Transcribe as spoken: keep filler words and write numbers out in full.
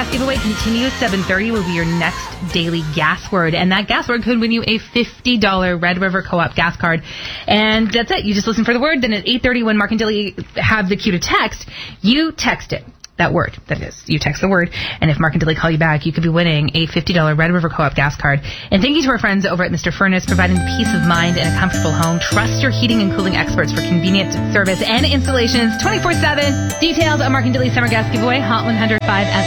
gas giveaway continues. seven thirty will be your next daily gas word. And that gas word could win you a fifty dollars Red River Co-op gas card. And that's it. You just listen for the word. Then at eight thirty, when Mark and Dilly have the cue to text, you text it. That word, that is. You text the word, and if Mark and Dilly call you back, you could be winning a fifty dollars Red River Co-op gas card. And thank you to our friends over at Mister Furnace, providing peace of mind and a comfortable home. Trust your heating and cooling experts for convenient service and installations twenty-four seven. Details on Mark and Dilly's summer gas giveaway, Hot one hundred five